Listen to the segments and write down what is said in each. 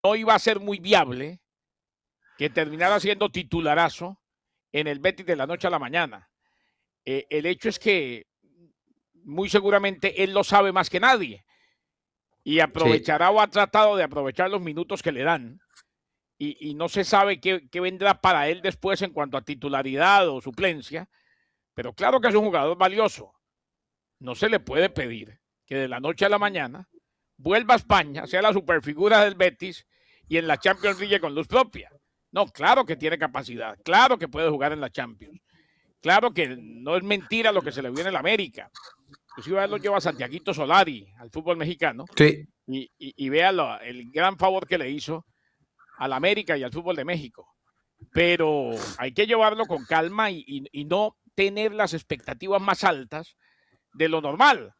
no iba a ser muy viable que terminara siendo titularazo en el Betis de la noche a la mañana. El hecho es que muy seguramente él lo sabe más que nadie y aprovechará o ha tratado de aprovechar los minutos que le dan y no se sabe qué vendrá para él después en cuanto a titularidad o suplencia, pero claro que es un jugador valioso. No se le puede pedir que de la noche a la mañana vuelva a España, sea la superfigura del Betis y en la Champions League con luz propia. No, claro que tiene capacidad, claro que puede jugar en la Champions, claro que no es mentira lo que se le vio en el América. Inclusive a él lo lleva a Santiaguito Solari, al fútbol mexicano, Sí. y vea el gran favor que le hizo al América y al fútbol de México. Pero hay que llevarlo con calma y no tener las expectativas más altas de lo normal.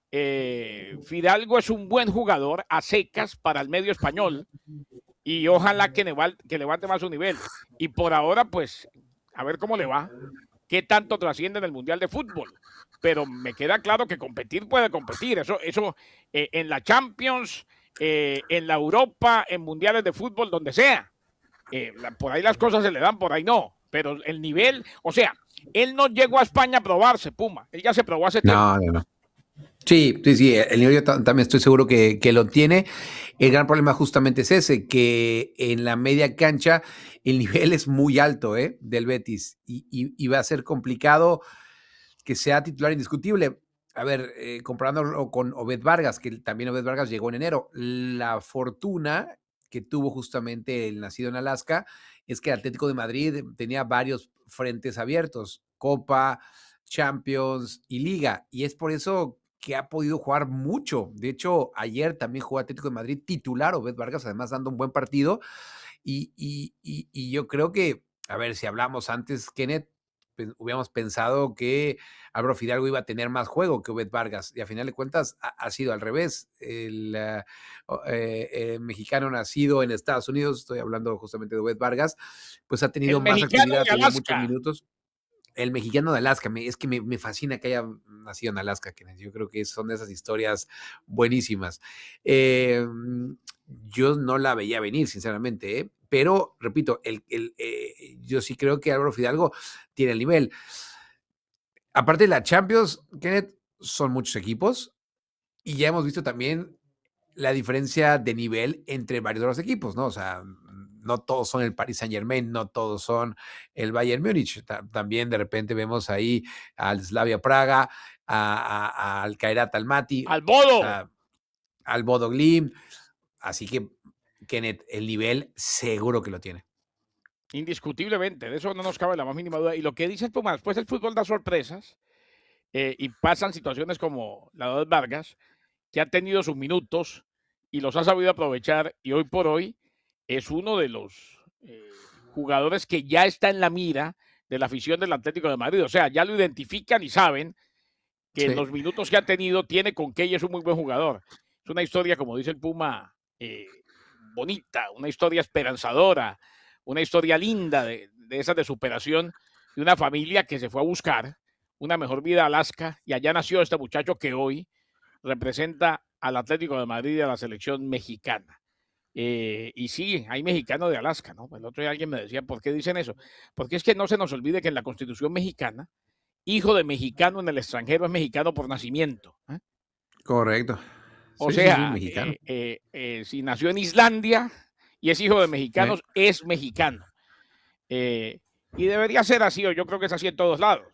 Fidalgo es un buen jugador a secas para el medio español y ojalá que levante más su nivel. Y por ahora, pues, a ver cómo le va, qué tanto trasciende en el Mundial de Fútbol. Pero me queda claro que competir puede competir. Eso en la Champions, en la Europa, en mundiales de fútbol, donde sea. Por ahí las cosas se le dan, por ahí no. Pero el nivel, o sea, él no llegó a España a probarse, Puma. Él ya se probó hace tiempo. No. Sí, el nivel yo también estoy seguro que lo tiene. El gran problema justamente es ese, que en la media cancha el nivel es muy alto del Betis y va a ser complicado que sea titular indiscutible. A ver, comparándolo con Obed Vargas, que también Obed Vargas llegó en enero. La fortuna que tuvo justamente el nacido en Alaska es que el Atlético de Madrid tenía varios frentes abiertos, Copa, Champions y Liga, y es por eso que ha podido jugar mucho. De hecho, ayer también jugó Atlético de Madrid titular, Obed Vargas, además dando un buen partido, y yo creo que, a ver, si hablamos antes, Kenneth, hubiéramos pensado que Álvaro Fidalgo iba a tener más juego que Obed Vargas, y a final de cuentas ha sido al revés. El mexicano nacido en Estados Unidos, estoy hablando justamente de Obed Vargas, pues ha tenido El más mexicano actividad, ha de tenido muchos Alaska. minutos. El mexicano de Alaska, es que me fascina que haya nacido en Alaska, Kenneth. Yo creo que son de esas historias buenísimas. Yo no la veía venir, sinceramente, pero, repito, yo sí creo que Álvaro Fidalgo tiene el nivel. Aparte de la Champions, Kenneth, son muchos equipos y ya hemos visto también la diferencia de nivel entre varios de los equipos, ¿no? O sea, no todos son el Paris Saint-Germain, no todos son el Bayern Múnich. También de repente vemos ahí al Slavia Praga, al Kairat Almaty, Al o Bodo. sea, al Bodo Glimt. Así que, Kenneth, el nivel seguro que lo tiene. Indiscutiblemente, de eso no nos cabe la más mínima duda. Y lo que dice Puma, después el fútbol da sorpresas y pasan situaciones como la de Obed Vargas, que ha tenido sus minutos y los ha sabido aprovechar y hoy por hoy es uno de los jugadores que ya está en la mira de la afición del Atlético de Madrid. O sea, ya lo identifican y saben que en Sí. los minutos que ha tenido tiene con qué y es un muy buen jugador. Es una historia, como dice el Puma, bonita, una historia esperanzadora, una historia linda de esas de superación de una familia que se fue a buscar una mejor vida a Alaska y allá nació este muchacho que hoy representa al Atlético de Madrid y a la selección mexicana. Y sí, hay mexicanos de Alaska, ¿no? El otro día alguien me decía, ¿por qué dicen eso? Porque es que no se nos olvide que en la Constitución mexicana, hijo de mexicano en el extranjero es mexicano por nacimiento. Correcto. O Sí, sea, mexicano. si nació en Islandia y es hijo de mexicanos, es mexicano. Y debería ser así, o yo creo que es así en todos lados.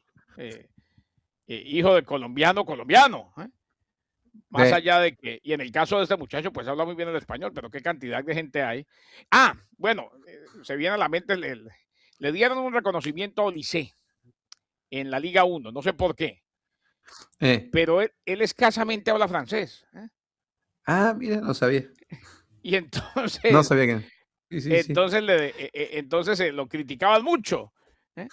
Hijo de colombiano, colombiano. Más allá de que, y en el caso de este muchacho, pues habla muy bien el español, pero qué cantidad de gente hay. Bueno, se viene a la mente, le dieron un reconocimiento a Olise en la Liga 1, no sé por qué, pero él escasamente habla francés. Mira, no sabía. Y No entonces, sabía que. Sí. entonces lo criticaban mucho. ¿eh?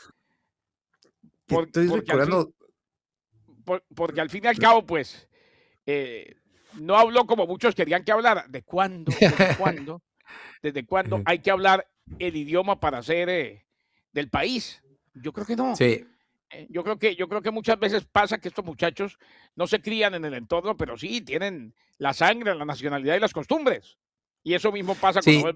Estoy Porque, recordando. porque al fin y al cabo, pues, no habló como muchos querían que hablara. ¿De cuándo? ¿Desde cuándo? ¿Desde cuándo hay que hablar el idioma para ser del país? Yo creo que no. Sí. Yo creo que muchas veces pasa que estos muchachos no se crían en el entorno, pero sí tienen la sangre, la nacionalidad y las costumbres. Y eso mismo pasa Sí, cuando